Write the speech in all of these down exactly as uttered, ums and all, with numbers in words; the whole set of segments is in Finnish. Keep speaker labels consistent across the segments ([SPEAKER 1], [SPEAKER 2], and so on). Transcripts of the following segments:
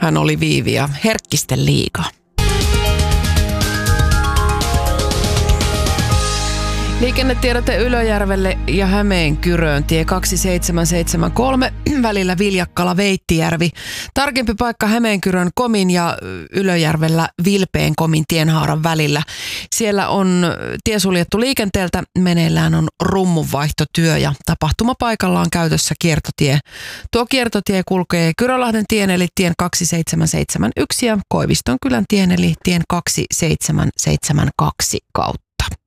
[SPEAKER 1] Hän oli Viivi ja Herkkisten liiga. Liikennetiedote Ylöjärvelle ja Hämeenkyröön tie kaksituhattaseitsemän seitsemänkymmentäkolme välillä Viljakkala-Veittijärvi. Tarkempi paikka Hämeenkyrön Komin ja Ylöjärvellä Vilpeen Komin tienhaaran välillä. Siellä on tie suljettu liikenteeltä, meneillään on rummunvaihtotyö ja tapahtumapaikalla on käytössä kiertotie. Tuo kiertotie kulkee Kyrölahden tien eli tien kaksituhattaseitsemän seitsemänkymmentäyksi ja Koiviston kylän tien eli tien kaksituhattaseitsemän seitsemänkymmentäkaksi kautta.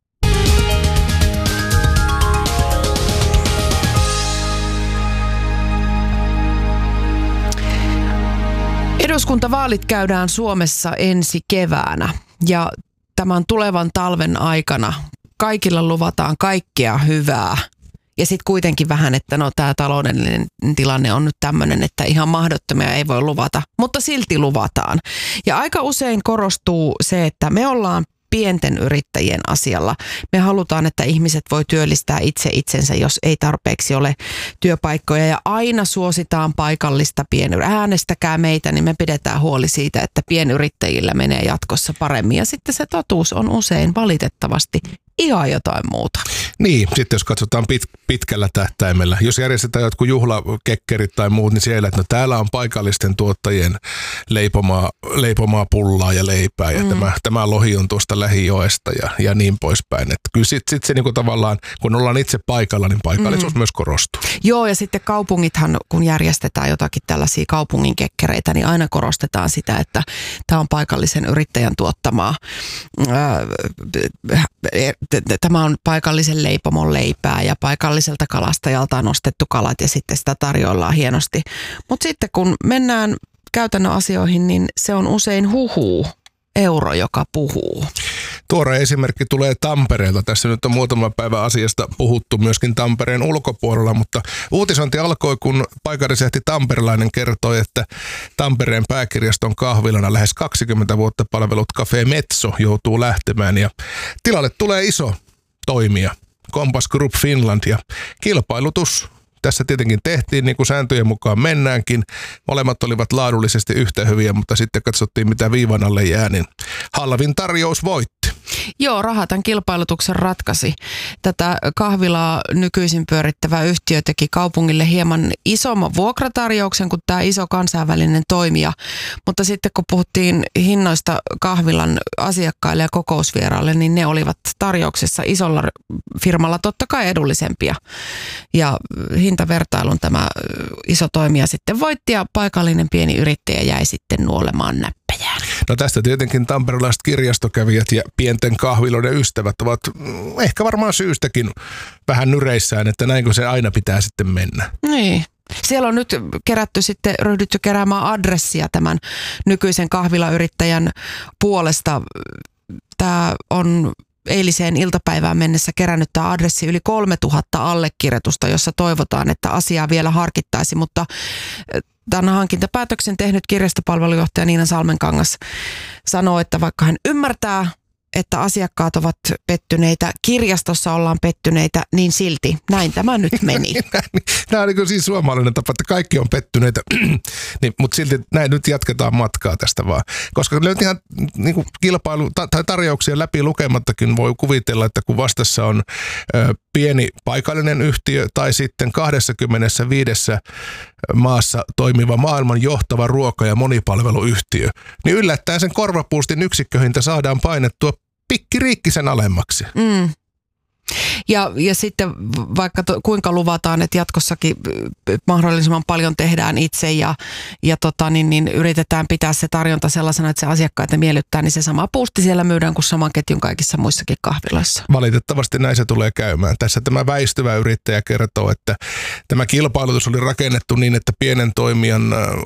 [SPEAKER 1] Eduskuntavaalit käydään Suomessa ensi keväänä ja tämän tulevan talven aikana kaikilla luvataan kaikkea hyvää. Ja sitten kuitenkin vähän, että no tämä taloudellinen tilanne on nyt tämmöinen, että ihan mahdottomia ei voi luvata, mutta silti luvataan. Ja aika usein korostuu se, että me ollaan pienten yrittäjien asialla. Me halutaan, että ihmiset voi työllistää itse itsensä, jos ei tarpeeksi ole työpaikkoja. Ja aina suositaan paikallista pienyrittäjää. Äänestäkää meitä, niin me pidetään huoli siitä, että pienyrittäjillä menee jatkossa paremmin. Ja sitten se totuus on usein valitettavasti ihan jotain muuta.
[SPEAKER 2] Niin, sitten jos katsotaan pit, pitkällä tähtäimellä. Jos järjestetään jotkut juhlakekkerit tai muut, niin siellä, että no täällä on paikallisten tuottajien leipomaa, leipomaa pullaa ja leipää ja mm. tämä, tämä lohi on tuosta lähijoesta ja, ja niin poispäin. Että kyllä sitten sit se niinku tavallaan, kun ollaan itse paikalla, niin paikallisuus mm. myös korostuu.
[SPEAKER 1] Joo, ja sitten kaupungithan, kun järjestetään jotakin tällaisia kaupungin kekkereitä, niin aina korostetaan sitä, että tämä on paikallisen yrittäjän tuottamaa. Tämä on paikallisen leipomon leipää ja paikalliselta kalastajalta on ostettu kalat ja sitten sitä tarjoillaan hienosti. Mutta sitten kun mennään käytännön asioihin, niin se on usein huhuu, euro, joka puhuu.
[SPEAKER 2] Tuore esimerkki tulee Tampereelta. Tässä nyt on muutama päivä asiasta puhuttu myöskin Tampereen ulkopuolella, mutta uutisointi alkoi, kun paikallislehti Tamperelainen kertoi, että Tampereen pääkirjaston kahvilana lähes kaksikymmentä vuotta palvelut Cafe Metso joutuu lähtemään ja tilalle tulee iso toimija, Compass Group Finland, ja kilpailutus tässä tietenkin tehtiin, niin kuin sääntöjen mukaan mennäänkin. Molemmat olivat laadullisesti yhtä hyviä, mutta sitten katsottiin, mitä viivan alle jää, niin halvin tarjous voitti.
[SPEAKER 1] Joo, raha tämän kilpailutuksen ratkaisi. Tätä kahvilaa nykyisin pyörittävä yhtiö teki kaupungille hieman isomman vuokratarjouksen kuin tämä iso kansainvälinen toimija. Mutta sitten kun puhuttiin hinnoista kahvilan asiakkaille ja kokousvieraille, niin ne olivat tarjouksessa isolla firmalla totta kai edullisempia. Ja hintavertailun tämä iso toimija sitten voitti ja paikallinen pieni yrittäjä jäi sitten nuolemaan näppejään.
[SPEAKER 2] No tästä tietenkin tamperelaiset kirjastokävijät ja pienten kahviloiden ystävät ovat ehkä varmaan syystäkin vähän nyreissään, että näinkö se aina pitää sitten mennä.
[SPEAKER 1] Niin. Siellä on nyt kerätty sitten, ryhdytty keräämään adressia tämän nykyisen kahvilayrittäjän puolesta. Tämä on eiliseen iltapäivään mennessä kerännyt tämä adressi yli kolmetuhatta allekirjoitusta, jossa toivotaan, että asiaa vielä harkittaisi, mutta tämän hankintapäätöksen tehnyt kirjastopalvelujohtaja Niina Salmenkangas sanoo, että vaikka hän ymmärtää, että asiakkaat ovat pettyneitä, kirjastossa ollaan pettyneitä, niin silti näin tämä nyt meni.
[SPEAKER 2] Nämä on niin siis suomalainen tapa, että kaikki on pettyneitä, niin, mutta silti näin nyt jatketaan matkaa tästä vaan. Koska nyt ihan niin kuin kilpailu tai tarjouksia läpi lukemattakin voi kuvitella, että kun vastassa on ö, pieni paikallinen yhtiö tai sitten kaksikymmentäviisi maassa toimiva maailman johtava ruoka- ja monipalveluyhtiö, niin yllättäen sen korvapuustin yksikköhinta saadaan painettua pikkiriikkisen alemmaksi.
[SPEAKER 1] Mm. Ja, ja sitten vaikka to, kuinka luvataan, että jatkossakin mahdollisimman paljon tehdään itse ja, ja tota, niin, niin yritetään pitää se tarjonta sellaisena, että se asiakkaita miellyttää, niin se sama puusti siellä myydään kuin saman ketjun kaikissa muissakin kahviloissa.
[SPEAKER 2] Valitettavasti näin se tulee käymään. Tässä tämä väistyvä yrittäjä kertoo, että tämä kilpailutus oli rakennettu niin, että pienen toimijan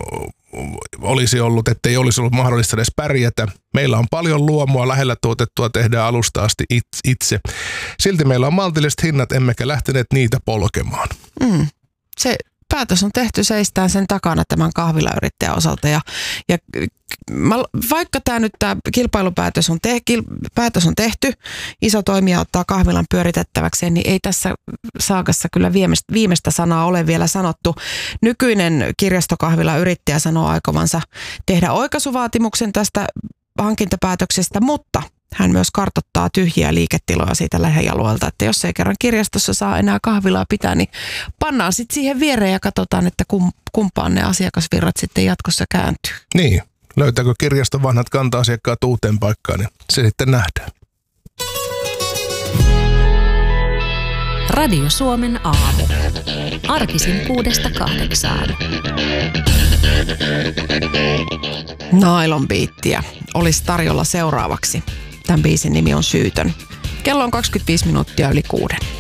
[SPEAKER 2] olisi ollut, ettei olisi ollut mahdollista edes pärjätä. Meillä on paljon luomua, lähellä tuotettua tehdään alusta asti itse. Silti meillä on maltilliset hinnat, emmekä lähteneet niitä polkemaan.
[SPEAKER 1] Mm. Se päätös on tehty seistään sen takana tämän kahvilayrittäjän osalta. Ja, ja mä, vaikka tämä nyt tämä kilpailupäätös on, te, kil, päätös on tehty, iso toimija ottaa kahvilan pyöritettäväkseen, niin ei tässä saakassa kyllä viimeistä, viimeistä sanaa ole vielä sanottu. Nykyinen kirjastokahvilayrittäjä sanoo aikovansa tehdä oikaisuvaatimuksen tästä hankintapäätöksestä, mutta hän myös kartoittaa tyhjiä liiketiloja siitä lähialueelta, että jos ei kerran kirjastossa saa enää kahvilaa pitää, niin pannaan sitten siihen viereen ja katsotaan, että kumpaan ne asiakasvirrat sitten jatkossa kääntyy.
[SPEAKER 2] Niin, löytääkö kirjaston vanhat kanta-asiakkaat uuteen paikkaan, niin se sitten nähdään.
[SPEAKER 3] Radio Suomen aamu. Arkisin kuudesta kahdeksaan.
[SPEAKER 1] Nylon Beatia olisi tarjolla seuraavaksi. Tämän biisin nimi on Syytön. Kello on kaksikymmentäviisi minuuttia yli kuuden.